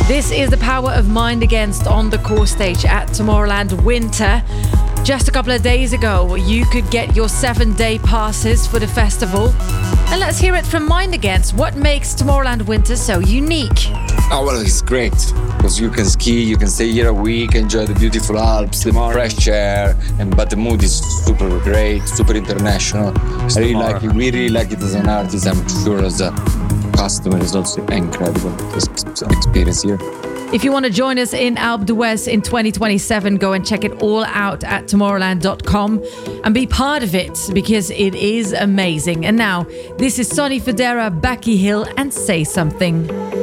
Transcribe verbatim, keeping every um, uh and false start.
This is the power of Mind Against on the core stage at Tomorrowland Winter. Just a couple of days ago, you could get your seven-day passes for the festival. And let's hear it from Mind Against. What makes Tomorrowland Winter so unique? Oh, well, it's great because you can ski, you can stay here a week, enjoy the beautiful Alps, the fresh air, and but the mood is super great, super international. I really like it. We really like it as an artist. I'm sure as a customer, it's also incredible this experience here. If you want to join us in Alpe d'Huez in twenty twenty-seven, go and check it all out at tomorrowland dot com and be part of it because it is amazing. And now, this is Sonny Fodera, Becky Hill, and Say Something.